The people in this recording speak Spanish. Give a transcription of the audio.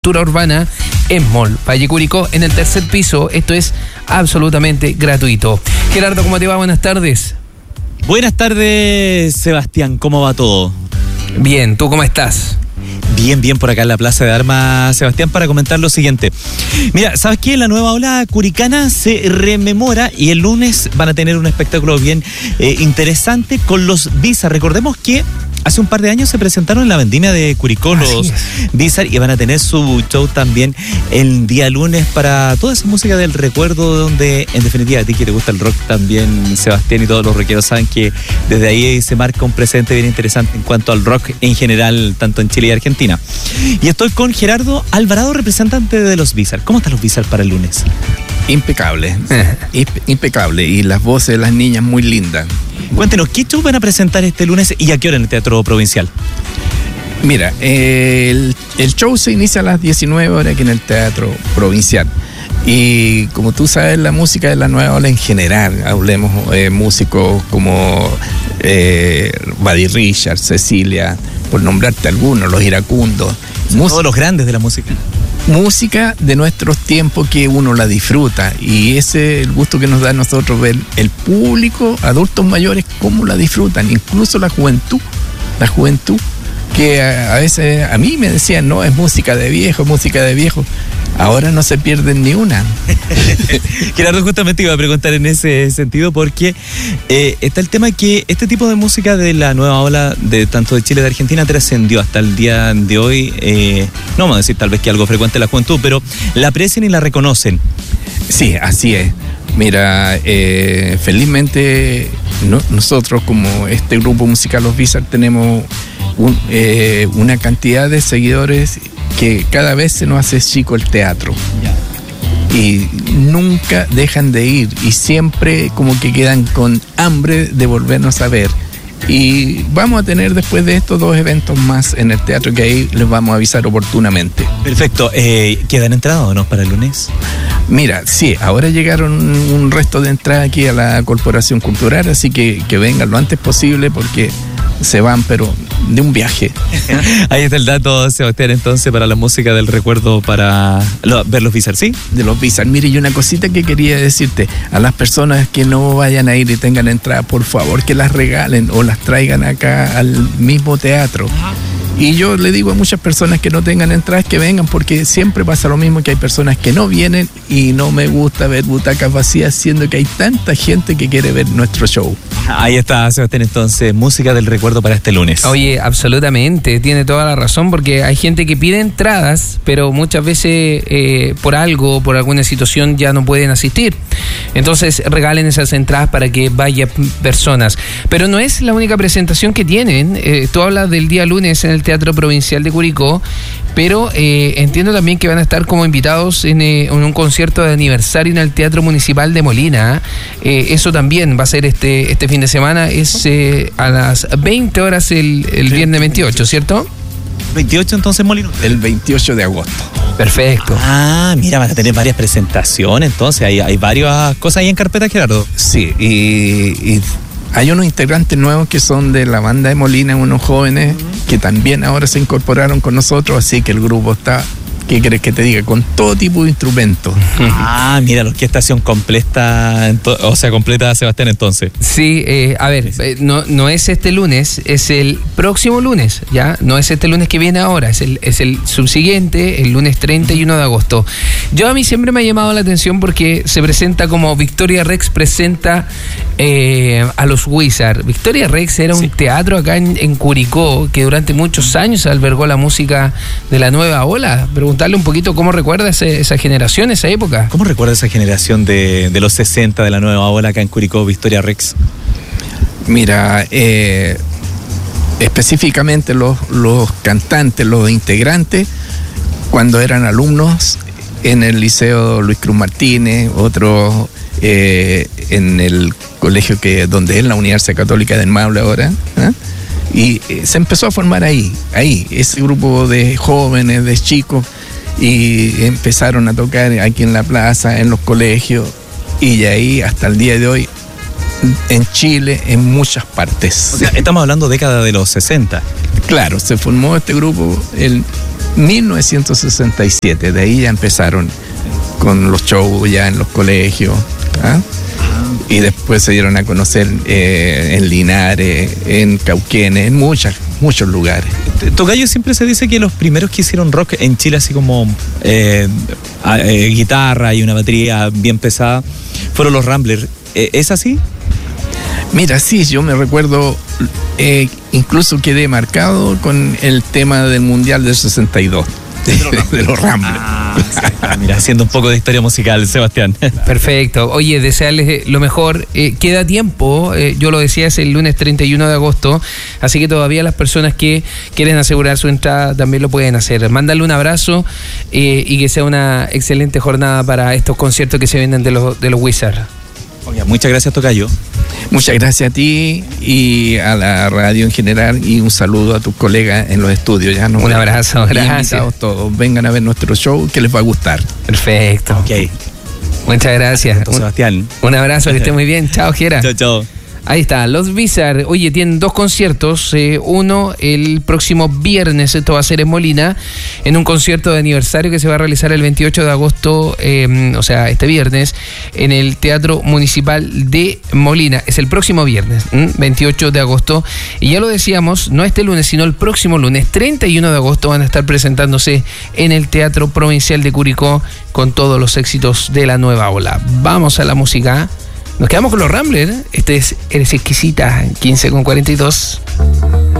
Cultura Urbana en Mall Valle Curicó, en el tercer piso. Esto es absolutamente gratuito. Gerardo, ¿cómo te va? Buenas tardes. Buenas tardes, Sebastián. ¿Cómo va todo? Bien, ¿tú cómo estás? Bien, por acá en la Plaza de Armas, Sebastián, para comentar lo siguiente. Mira, ¿sabes qué? La nueva ola curicana se rememora y el lunes van a tener un espectáculo bien interesante con los Bizarre. Recordemos que hace un par de años se presentaron en la vendimia de Curicó los Bizarre y van a tener su show también el día lunes para toda esa música del recuerdo, donde en definitiva a ti que te gusta el rock también, Sebastián, y todos los rockeros saben que desde ahí se marca un presente bien interesante en cuanto al rock en general, tanto en Chile y Argentina. Y estoy con Gerardo Alvarado, representante de los Bizarre. ¿Cómo están los Bizarre para el lunes? Impecable, impecable, y las voces de las niñas muy lindas. Cuéntenos, ¿qué show van a presentar este lunes y a qué hora en el Teatro Provincial? Mira, el show se inicia a las 19 horas aquí en el Teatro Provincial. Y como tú sabes, la música de la nueva ola en general, hablemos músicos como Buddy Richards, Cecilia, por nombrarte algunos, los iracundos. Todos los grandes de la música. Música de nuestros tiempos que uno la disfruta, y ese es el gusto que nos da a nosotros ver el público, adultos mayores, cómo la disfrutan, incluso la juventud que a veces a mí me decían, no, es música de viejo, ahora no se pierden ni una. Gerardo, justamente iba a preguntar en ese sentido porque está el tema que este tipo de música de la nueva ola de tanto de Chile y de Argentina trascendió hasta el día de hoy. No vamos a decir tal vez que algo frecuente en la juventud, pero la aprecian y la reconocen. Sí, así es. Mira, felizmente nosotros como este grupo musical Los Bizarre tenemos una cantidad de seguidores que cada vez se nos hace chico el teatro. Y nunca dejan de ir y siempre como que quedan con hambre de volvernos a ver. Y vamos a tener después de estos 2 eventos más en el teatro, que ahí les vamos a avisar oportunamente. Perfecto. ¿Quedan entradas o no para el lunes? Mira, sí, ahora llegaron un resto de entradas aquí a la Corporación Cultural, así que vengan lo antes posible porque se van, pero de un viaje. Ahí está el dato, Sebastián, entonces, para la música del recuerdo, para ver los Bizarre, ¿sí? De los Bizarre. Mire, y una cosita que quería decirte, a las personas que no vayan a ir y tengan entrada, por favor, que las regalen o las traigan acá al mismo teatro. Y yo le digo a muchas personas que no tengan entradas que vengan, porque siempre pasa lo mismo, que hay personas que no vienen, y no me gusta ver butacas vacías, siendo que hay tanta gente que quiere ver nuestro show. Ahí está, Sebastián, entonces, música del recuerdo para este lunes. Oye, absolutamente, tiene toda la razón, porque hay gente que pide entradas, pero muchas veces por alguna situación ya no pueden asistir. Entonces regalen esas entradas para que vayan personas. Pero no es la única presentación que tienen. Tú hablas del día lunes en el Teatro Provincial de Curicó, pero entiendo también que van a estar como invitados en un concierto de aniversario en el Teatro Municipal de Molina. Eso también va a ser este fin de semana, es a las 20 horas el viernes 28, ¿cierto? 28 entonces, Molino. El 28 de agosto. Perfecto. Ah, mira, van a tener varias presentaciones, entonces hay varias cosas ahí en carpeta, Gerardo. Sí, y hay unos integrantes nuevos que son de la banda de Molina, unos jóvenes que también ahora se incorporaron con nosotros, así que el grupo está, ¿qué querés que te diga? Con todo tipo de instrumentos. Ah, mira, la orquestación completa, completa, Sebastián, entonces. Sí, a ver, no es este lunes, es el próximo lunes, ¿ya? No es este lunes que viene ahora, es el subsiguiente, el lunes 31 de agosto. A mí siempre me ha llamado la atención porque se presenta como Victoria Rex presenta a los Bizarre. Victoria Rex era un teatro acá en Curicó que durante muchos años albergó la música de la nueva ola. Preguntarle un poquito cómo recuerda esa generación, esa época. ¿Cómo recuerda esa generación de los 60 de la nueva ola acá en Curicó, Victoria Rex? Mira, específicamente los cantantes, los integrantes, cuando eran alumnos en el Liceo Luis Cruz Martínez, otros en el colegio donde es la Universidad Católica del Maule ahora, y se empezó a formar ahí, ese grupo de jóvenes, de chicos, y empezaron a tocar aquí en la plaza, en los colegios, y de ahí hasta el día de hoy en Chile, en muchas partes. O sea, estamos hablando década de los 60. Claro, se formó este grupo 1967, de ahí ya empezaron con los shows ya en los colegios, ¿ah? Y después se dieron a conocer en Linares, en Cauquenes, en muchos lugares. Tocayo, siempre se dice que los primeros que hicieron rock en Chile, así como guitarra y una batería bien pesada, fueron los Ramblers. ¿Es así? Mira, sí, yo me recuerdo, incluso quedé marcado con el tema del Mundial del 62. De los Ramblers. Mira, haciendo un poco de historia musical, Sebastián. Perfecto. Oye, desearles lo mejor. Queda tiempo, yo lo decía, es el lunes 31 de agosto, así que todavía las personas que quieren asegurar su entrada también lo pueden hacer. Mándale un abrazo y que sea una excelente jornada para estos conciertos que se vienen de los Wizards. Oye, muchas gracias, Tocayo. Muchas gracias a ti y a la radio en general, y un saludo a tus colegas en los estudios. Ya un abrazo, gracias. Invitados todos, vengan a ver nuestro show que les va a gustar. Perfecto. Ok. Muchas gracias. Sebastián. Un abrazo, que esté muy bien. Chao, Jera. Chao, chao. Ahí está, los Wizards. Oye, tienen 2 conciertos. Uno el próximo viernes, esto va a ser en Molina, en un concierto de aniversario que se va a realizar el 28 de agosto, o sea, este viernes, en el Teatro Municipal de Molina. Es el próximo viernes, 28 de agosto. Y ya lo decíamos, no este lunes, sino el próximo lunes, 31 de agosto, van a estar presentándose en el Teatro Provincial de Curicó con todos los éxitos de la nueva ola. Vamos a la música. Nos quedamos con los Ramblers. Este es Eres Exquisita, 15:42.